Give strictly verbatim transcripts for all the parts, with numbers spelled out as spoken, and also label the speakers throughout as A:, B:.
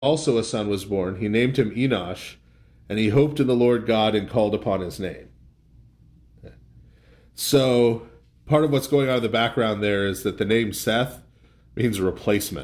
A: also a son was born. He named him Enosh, and he hoped in the Lord God and called upon his name. So part of what's going on in the background there is that the name Seth means replacement,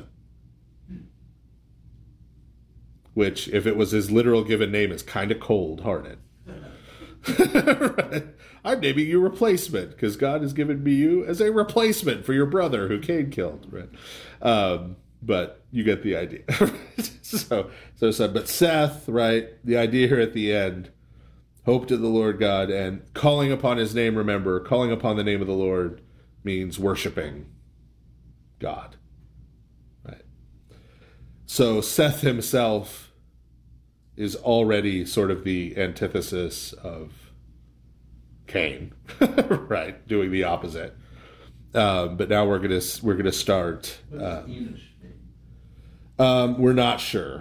A: which, if it was his literal given name, is kind of cold-hearted. Right? I'm naming you replacement because God has given me you as a replacement for your brother who Cain killed. Right? Um, but you get the idea. so, so, so, but Seth, right? The idea here at the end, hoped in the Lord God, and calling upon his name, remember, calling upon the name of the Lord means worshiping God. Right? So Seth himself is already sort of the antithesis of Cain, right? Doing the opposite. Um, but now we're gonna we're gonna start. Uh, um, we're not sure.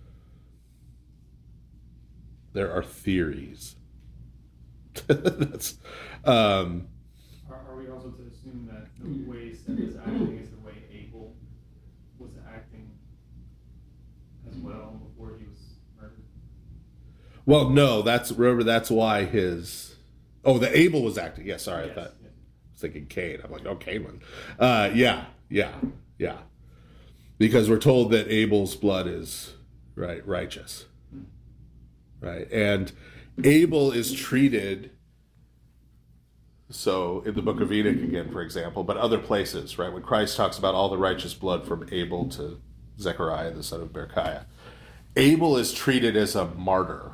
A: There are theories. That's. Um,
B: are, are we also to assume that the way Seth is acting is the way Abel was acting as well before he was murdered?
A: Well, no. That's remember. That's why his. Oh, the Abel was acting. Yeah, sorry, yes, I thought. Yes. I was thinking Cain. I'm like, oh, Cain one. Uh, yeah, yeah, yeah. Because we're told that Abel's blood is right righteous. Right, and Abel is treated, so in the book of Enoch again, for example, but other places, right, when Christ talks about all the righteous blood from Abel to Zechariah, the son of Berechiah, Abel is treated as a martyr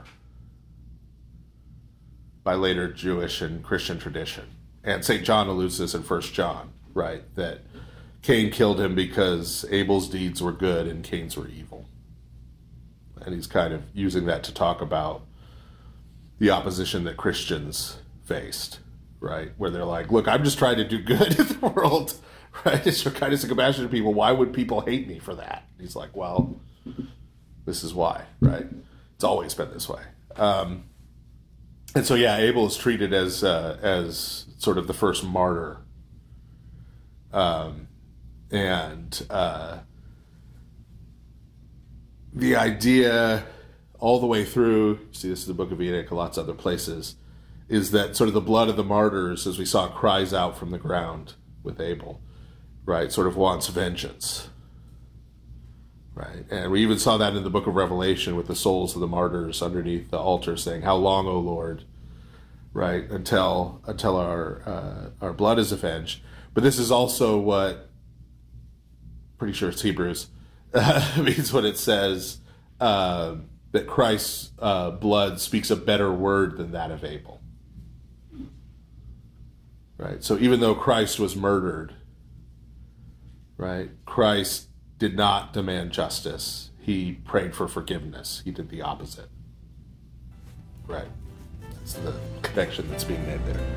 A: by later Jewish and Christian tradition. And Saint John alludes to this in First John, right, that Cain killed him because Abel's deeds were good and Cain's were evil. And he's kind of using that to talk about the opposition that Christians faced, right? Where they're like, look, I'm just trying to do good in the world, right? It's your kindness and compassion to people. Why would people hate me for that? And he's like, well, this is why, right? It's always been this way. Um, and so, yeah, Abel is treated as uh, as sort of the first martyr. Um, and... Uh, The idea all the way through, see this is the book of Enoch, lots of other places, is that sort of the blood of the martyrs, as we saw, cries out from the ground with Abel, right? Sort of wants vengeance, right? And we even saw that in the book of Revelation with the souls of the martyrs underneath the altar saying, how long, O Lord, right? Until until our uh, our blood is avenged. But this is also what, pretty sure it's Hebrews, Uh, means what it says, uh, that Christ's uh, blood speaks a better word than that of Abel. Right? So even though Christ was murdered, right, Christ did not demand justice. He prayed for forgiveness. He did the opposite. Right? That's the connection that's being made there.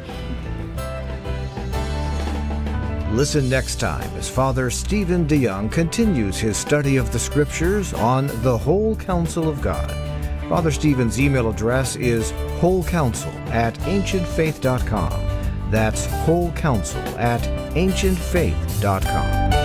C: Listen next time as Father Stephen DeYoung continues his study of the Scriptures on the whole counsel of God. Father Stephen's email address is wholecounsel at ancientfaith dot com. That's wholecounsel at ancientfaith dot com.